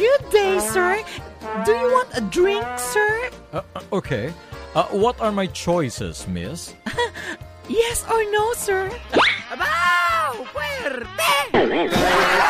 Good day, sir. Do you want a drink, sir? Okay. What are my choices, miss? Yes or no, sir? Abaw! Puwerte!